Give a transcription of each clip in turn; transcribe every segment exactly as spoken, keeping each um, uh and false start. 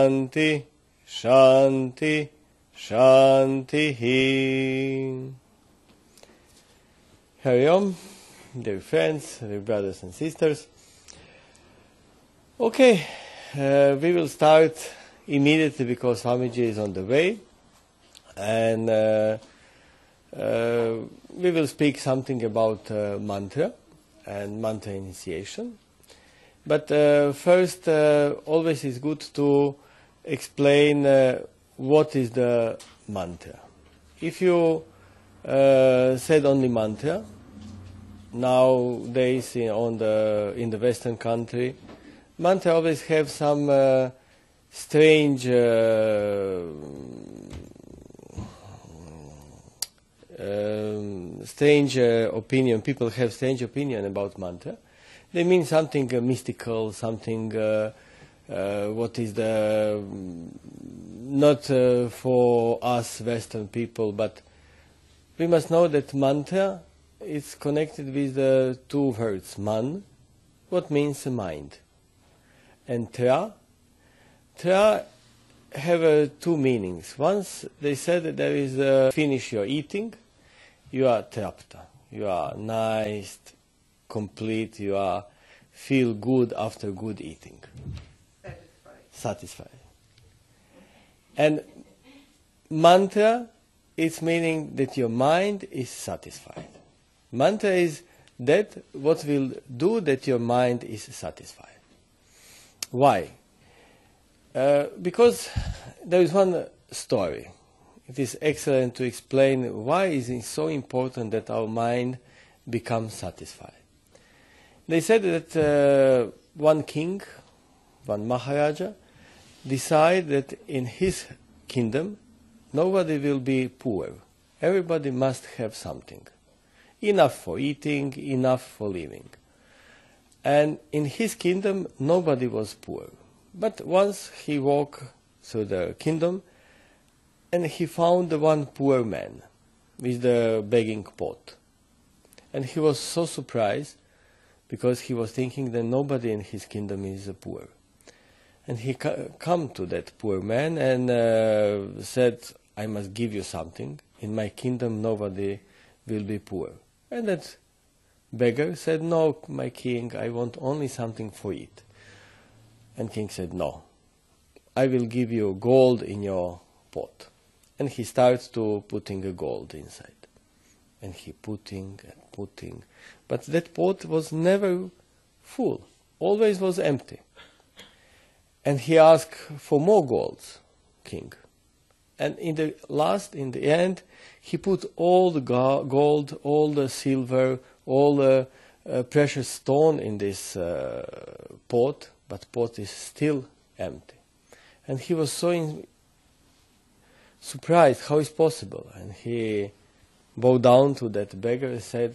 Shanti, Shanti, Shanti. Hari Om, dear friends, dear brothers and sisters. Okay, uh, we will start immediately because Swamiji is on the way, and uh, uh, we will speak something about uh, mantra and mantra initiation. But uh, first, uh, always is good to explain uh, what is the mantra. If you uh, said only mantra, nowadays in, on the, in the Western country, mantra always have some uh, strange uh, um, strange uh, opinion. People have strange opinion about mantra. They mean something uh, mystical, something uh, uh, what is the not uh, for us Western people, but we must know that mantra is connected with the two words man, what means mind, and tra. Tra have uh, two meanings. Once they said that there is uh, finish your eating, you are trapta, you are nice, complete, you are feel good after good eating. Satisfied. Satisfied. And mantra is meaning that your mind is satisfied. Mantra is that what will do that your mind is satisfied. Why? Uh, because there is one story. It is excellent to explain why is it so important that our mind becomes satisfied. They said that uh, one king, one Maharaja, decided that in his kingdom nobody will be poor. Everybody must have something. Enough for eating, enough for living. And in his kingdom nobody was poor. But once he walked through the kingdom and he found the one poor man with the begging pot. And he was so surprised because he was thinking that nobody in his kingdom is poor. And he ca- come to that poor man and uh, said, I must give you something. In my kingdom nobody will be poor. And that beggar said, no, my king, I want only something for it. And king said, no, I will give you gold in your pot. And he starts to putting a gold inside. And he putting and putting. But that pot was never full, always was empty. And he asked for more gold, king. And in the last, in the end, he put all the go- gold, all the silver, all the uh, precious stone in this uh, pot, but pot is still empty. And he was so in- surprised, how is possible? And he bowed down to that beggar and said,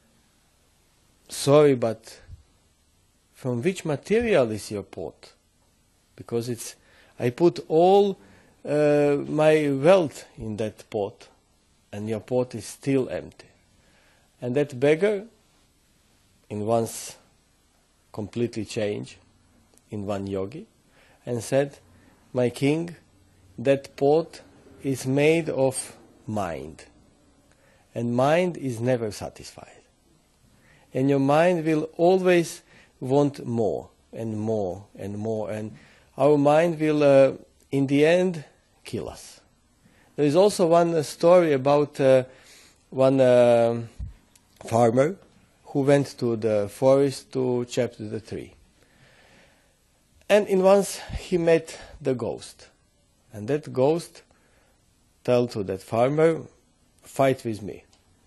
sorry, but from which material is your pot? Because it's, I put all uh, my wealth in that pot, and your pot is still empty. And that beggar, in once completely changed, in one yogi, and said, my king, that pot is made of mind. And mind is never satisfied. And your mind will always want more and more and more. And our mind will, uh, in the end, kill us. There is also one uh, story about uh, one uh, farmer who went to the forest to chop the tree. And in once he met the ghost. And that ghost told to that farmer, fight with me.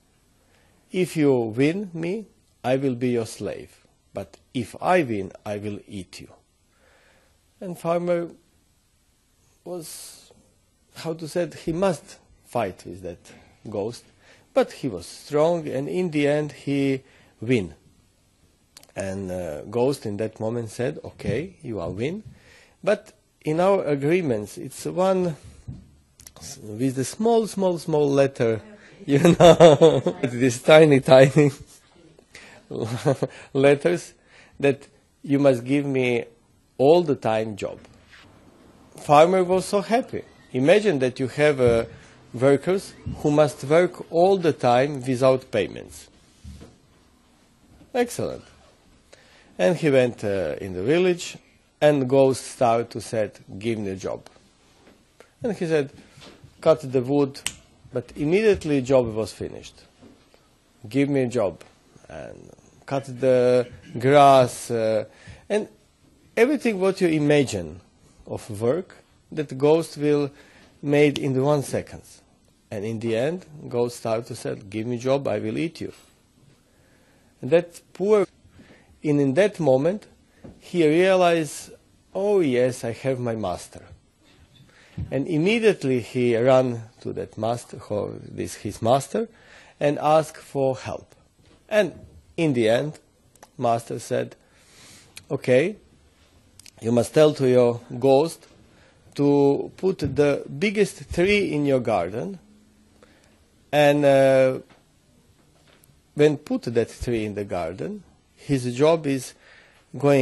If you win me, I will be your slave. But if I win, I will eat you. And farmer was, how to say it, he must fight with that ghost. But he was strong, and in the end he win. And uh, ghost in that moment said, okay, you are win. But in our agreements, it's one with the small, small, small letter, you know, this tiny, tiny letters, that you must give me all the time job. farmer was so happy. Imagine that you have uh, workers who must work all the time without payments. Excellent. And he went uh, in the village, and ghost started to say, give me a job. And he said, cut the wood, but immediately job was finished. Give me a job. And cut the grass, uh, and everything what you imagine of work, that ghost will made in the one second. And in the end, ghost started to say, give me job, I will eat you. And that poor, and in that moment, he realized, oh yes, I have my master. And immediately he ran to that master, or this his master, and asked for help. And in the end, master said, okay, you must tell to your ghost to put the biggest tree in your garden, and uh, when put that tree in the garden, his job is going